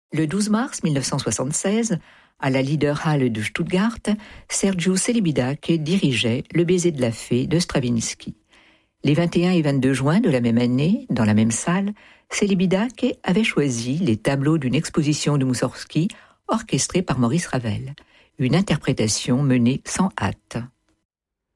Le 12 mars 1976, à la Liederhalle de Stuttgart, Sergiu Celibidache dirigeait Le baiser de la fée de Stravinsky. Les 21 et 22 juin de la même année, dans la même salle, Celibidache avait choisi les tableaux d'une exposition de Moussorgsky orchestrée par Maurice Ravel. Une interprétation menée sans hâte.